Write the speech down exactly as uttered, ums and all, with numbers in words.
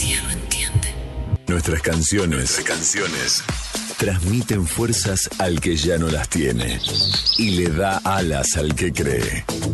policía no entiende. Nuestras canciones, Nuestras canciones transmiten fuerzas al que ya no las tiene y le da alas al que cree.